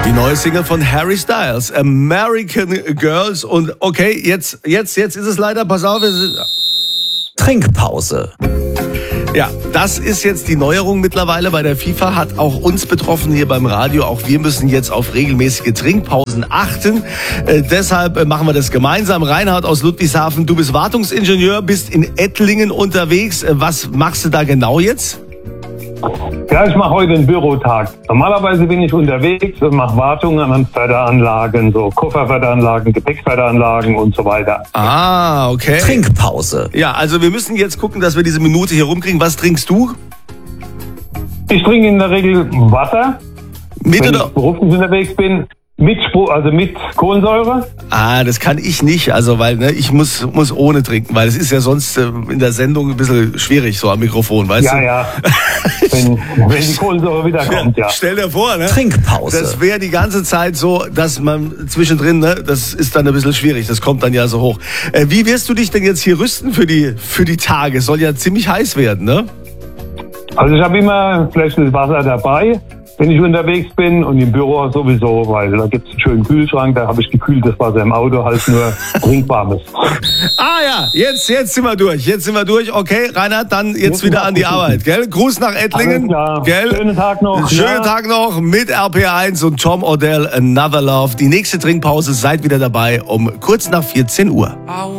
Die neue Single von Harry Styles, American Girls. Und okay, jetzt ist es leider, pass auf. Trinkpause. Ja, das ist jetzt die Neuerung mittlerweile bei der FIFA, hat auch uns betroffen hier beim Radio. Auch wir müssen jetzt auf regelmäßige Trinkpausen achten. Deshalb machen wir das gemeinsam. Reinhard aus Ludwigshafen, du bist Wartungsingenieur, bist in Ettlingen unterwegs. Was machst du da genau jetzt? Ja, ich mache heute einen Bürotag. Normalerweise bin ich unterwegs und mache Wartungen an Förderanlagen, so Kofferförderanlagen, Gepäckförderanlagen und so weiter. Ah, okay. Trinkpause. Ja, also wir müssen jetzt gucken, dass wir diese Minute hier rumkriegen. Was trinkst du? Ich trinke in der Regel Wasser, Mit wenn oder? ich beruflich unterwegs bin, mit Kohlensäure. Ah, das kann ich nicht, also weil ich muss ohne trinken, weil es ist ja sonst in der Sendung ein bisschen schwierig so am Mikrofon, weißt du? Ja. wenn die Kohlensäure wiederkommt, ja. Stell dir vor, ne? Trinkpause. Das wäre die ganze Zeit so, dass man zwischendrin, ne, das ist dann ein bisschen schwierig, das kommt dann ja so hoch. Wie wirst du dich denn jetzt hier rüsten für die Tage? Es soll ja ziemlich heiß werden, ne? Also ich habe immer Flaschen Wasser dabei, wenn ich unterwegs bin, und im Büro sowieso, weil da gibt es einen schönen Kühlschrank, da habe ich gekühltes Wasser im Auto, halt nur trinkbares. Ah ja, jetzt sind wir durch. Okay, Reinhard, dann jetzt wieder an die Arbeit, gell? Gruß nach Ettlingen, gell? Schönen Tag noch. Schönen Tag noch mit RPR1 und Tom Odell, Another Love. Die nächste Trinkpause, seid wieder dabei um kurz nach 14 Uhr.